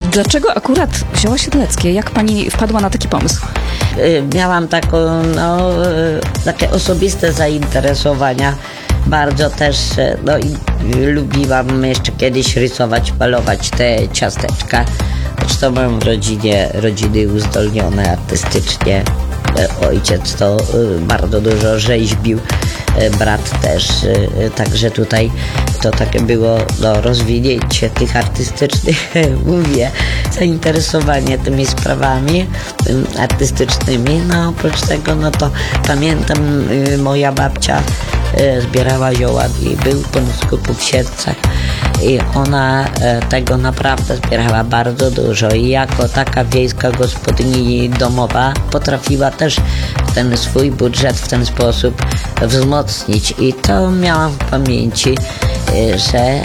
Dlaczego akurat wzięła Siedleckie? Jak pani wpadła na taki pomysł? Miałam takie osobiste zainteresowania. Bardzo też lubiłam jeszcze kiedyś rysować, malować te ciasteczka. Zresztą mam w rodziny uzdolnione artystycznie. Ojciec to bardzo dużo rzeźbił, brat też, także tutaj to takie było rozwinięcie tych artystycznych, zainteresowanie tymi sprawami artystycznymi. Oprócz tego, to pamiętam, moja babcia zbierała zioła i był skupu w Siedlcach i ona tego naprawdę zbierała bardzo dużo i jako taka wiejska gospodyni domowa potrafiła też ten swój budżet w ten sposób wzmocnić i to miałam w pamięci, że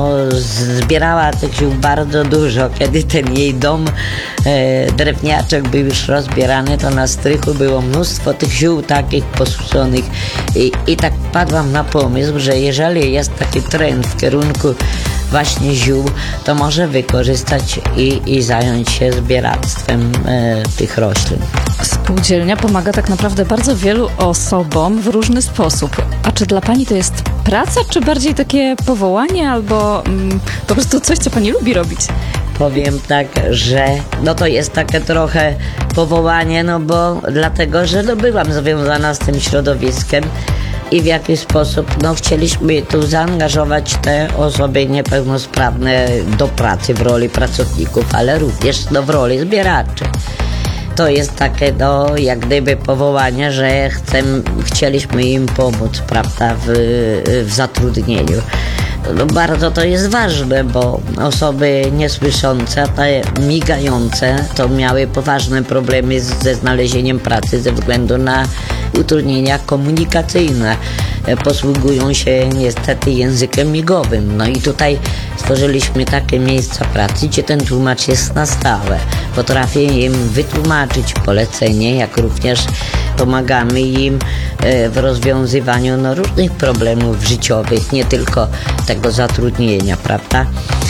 zbierała tych ziół bardzo dużo. Kiedy ten jej dom drewniaczek był już rozbierany, to na strychu było mnóstwo tych ziół takich posuszonych i tak padłam na pomysł, że jeżeli jest taki trend w kierunku właśnie ziół, to może wykorzystać i zająć się zbieractwem tych roślin. Spółdzielnia pomaga tak naprawdę bardzo wielu osobom w różny sposób. A czy dla pani to jest praca, czy bardziej takie powołanie, albo po prostu coś, co pani lubi robić? Powiem tak, że to jest takie trochę powołanie, bo dlatego, że byłam związana z tym środowiskiem i w jakiś sposób chcieliśmy tu zaangażować te osoby niepełnosprawne do pracy w roli pracowników, ale również w roli zbieraczy. To jest takie jak gdyby powołanie, że chcieliśmy im pomóc, prawda, w zatrudnieniu. Bardzo to jest ważne, bo osoby niesłyszące, te migające, to miały poważne problemy ze znalezieniem pracy ze względu na utrudnienia komunikacyjne. Posługują się niestety językiem migowym. I tutaj stworzyliśmy takie miejsca pracy, gdzie ten tłumacz jest na stałe. Potrafię im wytłumaczyć polecenie, jak również pomagamy im w rozwiązywaniu różnych problemów życiowych, nie tylko tego zatrudnienia, prawda?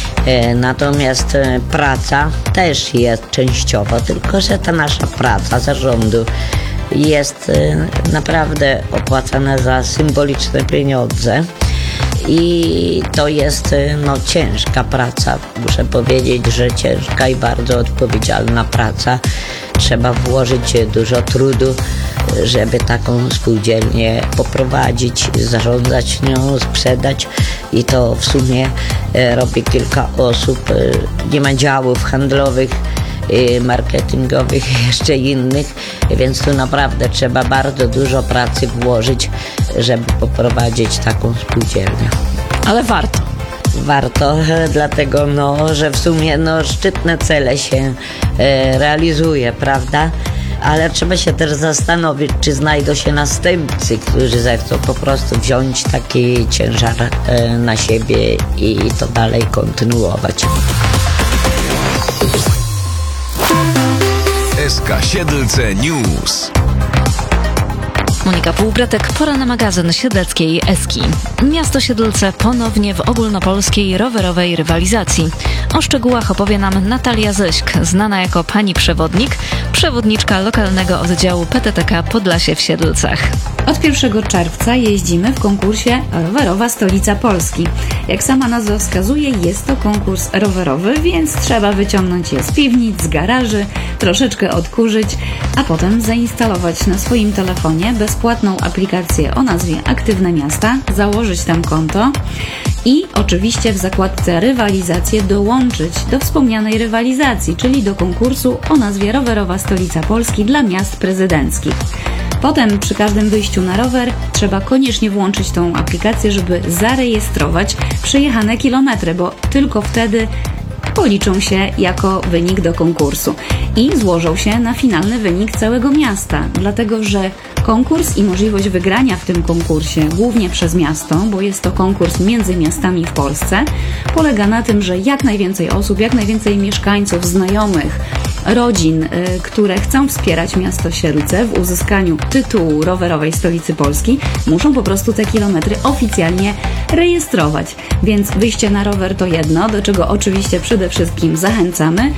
Natomiast praca też jest częściowo, tylko że ta nasza praca zarządu jest naprawdę opłacana za symboliczne pieniądze i to jest ciężka praca. Muszę powiedzieć, że ciężka i bardzo odpowiedzialna praca. Trzeba włożyć dużo trudu, żeby taką spółdzielnię poprowadzić, zarządzać nią, sprzedać i to w sumie robi kilka osób. Nie ma działów handlowych, marketingowych i jeszcze innych, więc tu naprawdę trzeba bardzo dużo pracy włożyć, żeby poprowadzić taką spółdzielnię. Ale warto. Warto, dlatego że w sumie szczytne cele się realizuje, prawda? Ale trzeba się też zastanowić, czy znajdą się następcy, którzy zechcą po prostu wziąć taki ciężar na siebie i to dalej kontynuować. SK Siedlce News. Monika Półbratek, pora na magazyn siedleckiej Eski. Miasto Siedlce ponownie w ogólnopolskiej rowerowej rywalizacji. O szczegółach opowie nam Natalia Zyśk, znana jako pani przewodnik, przewodniczka lokalnego oddziału PTTK Podlasie w Siedlcach. Od 1 czerwca jeździmy w konkursie Rowerowa Stolica Polski. Jak sama nazwa wskazuje, jest to konkurs rowerowy, więc trzeba wyciągnąć je z piwnic, z garaży, troszeczkę odkurzyć, a potem zainstalować na swoim telefonie bezpłatną aplikację o nazwie Aktywne Miasta, założyć tam konto i oczywiście w zakładce rywalizacje dołączyć do wspomnianej rywalizacji, czyli do konkursu o nazwie Rowerowa Stolica Polski dla miast prezydenckich. Potem przy każdym wyjściu na rower trzeba koniecznie włączyć tą aplikację, żeby zarejestrować przejechane kilometry, bo tylko wtedy policzą się jako wynik do konkursu i złożą się na finalny wynik całego miasta, dlatego że konkurs i możliwość wygrania w tym konkursie, głównie przez miasto, bo jest to konkurs między miastami w Polsce, polega na tym, że jak najwięcej osób, jak najwięcej mieszkańców, znajomych, rodzin, które chcą wspierać miasto Siedlce w uzyskaniu tytułu Rowerowej Stolicy Polski, muszą po prostu te kilometry oficjalnie rejestrować. Więc wyjście na rower to jedno, do czego oczywiście przede wszystkim zachęcamy,